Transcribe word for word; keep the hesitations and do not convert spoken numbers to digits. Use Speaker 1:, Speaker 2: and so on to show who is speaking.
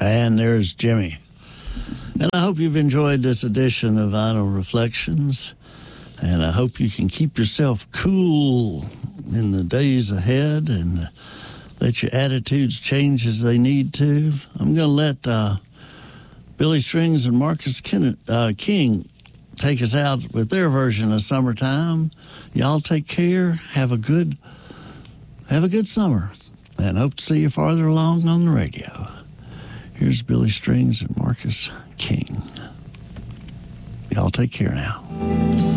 Speaker 1: And there's Jimmy. And I hope you've enjoyed this edition of Vinyl Reflections. And I hope you can keep yourself cool in the days ahead and let your attitudes change as they need to. I'm going to let uh, Billy Strings and Marcus Ken- uh, King take us out with their version of Summertime. Y'all take care. Have a good, have a good summer. And hope to see you farther along on the radio. Here's Billy Strings and Marcus King. Y'all take care now.